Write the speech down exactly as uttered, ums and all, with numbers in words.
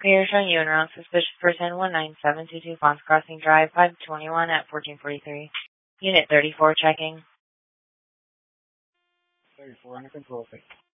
We are showing you en route suspicious person one nine seven two two Fonts Crossing Drive, five twenty-one at fourteen forty-three. Unit thirty-four checking. thirty-four under control.